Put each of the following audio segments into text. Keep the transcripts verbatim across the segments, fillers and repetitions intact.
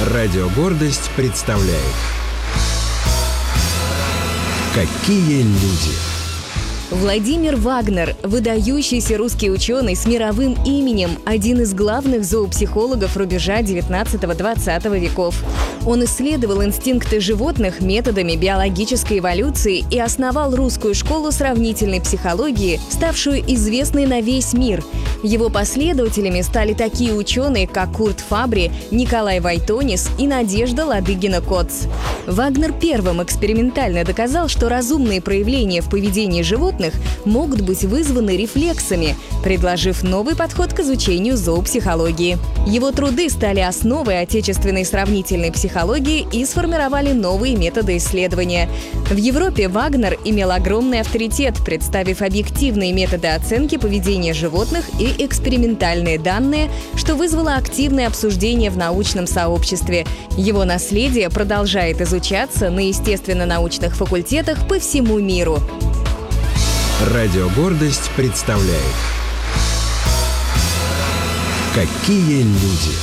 Радио «Гордость» представляет «Какие люди». Владимир Вагнер – выдающийся русский ученый с мировым именем, один из главных зоопсихологов рубежа девятнадцатого-двадцатого веков. Он исследовал инстинкты животных методами биологической эволюции и основал русскую школу сравнительной психологии, ставшую известной на весь мир. Его последователями стали такие ученые, как Курт Фабри, Николай Войтонис и Надежда Ладыгина-Коц. Вагнер первым экспериментально доказал, что разумные проявления в поведении животных могут быть вызваны рефлексами, предложив новый подход к изучению зоопсихологии. Его труды стали основой отечественной сравнительной психологии и сформировали новые методы исследования. В Европе Вагнер имел огромный авторитет, представив объективные методы оценки поведения животных и экспериментальные данные, что вызвало активное обсуждение в научном сообществе. Его наследие продолжает изучаться на естественно-научных факультетах по всему миру. Радио «Гордость» представляет «Какие люди».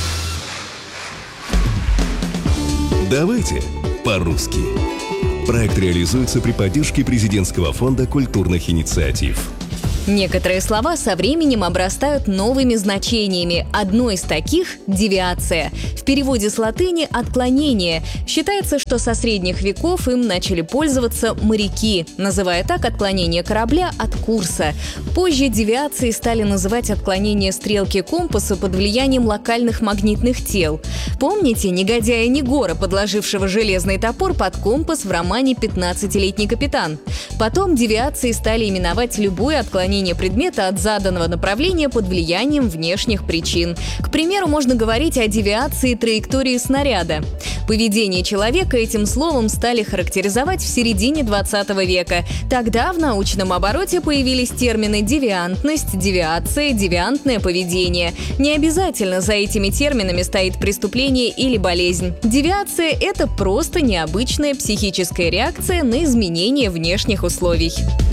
Давайте по-русски. Проект реализуется при поддержке Президентского фонда культурных инициатив. Некоторые слова со временем обрастают новыми значениями. Одно из таких – девиация. В переводе с латыни – отклонение. Считается, что со средних веков им начали пользоваться моряки, называя так отклонение корабля от курса. Позже девиацией стали называть отклонение стрелки компаса под влиянием локальных магнитных тел. Помните негодяя Негора, подложившего железный топор под компас в романе «пятнадцатилетний капитан»? Потом девиацией стали именовать любое отклонение предмета от заданного направления под влиянием внешних причин. К примеру, можно говорить о девиации траектории снаряда. Поведение человека этим словом стали характеризовать в середине двадцатого века. Тогда в научном обороте появились термины девиантность, девиация, девиантное поведение. Не обязательно за этими терминами стоит преступление или болезнь. Девиация – это просто необычная психическая реакция на изменение внешних условий.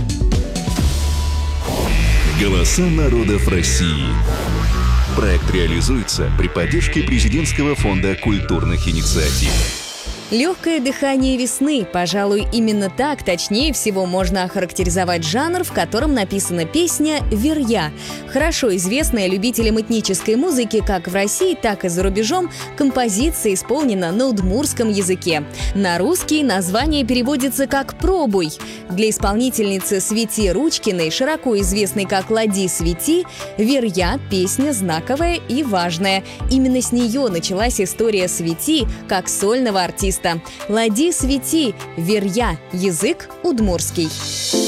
Голоса народов России. Проект реализуется при поддержке Президентского фонда культурных инициатив. Легкое дыхание весны. Пожалуй, именно так, точнее всего, можно охарактеризовать жанр, в котором написана песня «Верья». Хорошо известная любителям этнической музыки как в России, так и за рубежом, композиция исполнена на удмуртском языке. На русский название переводится как «Пробуй». Для исполнительницы Свети Ручкиной, широко известной как «Лади, свети», «Верья» – песня знаковая и важная. Именно с нее началась история Свети как сольного артиста. «Лади, свети», «Верья», язык удмуртский.